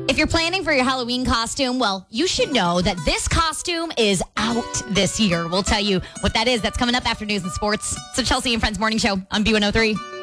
If you're planning for your Halloween costume, well, you should know that this costume is out this year. We'll tell you what that is. That's coming up after news and sports. So Chelsea and Friends Morning Show on B103.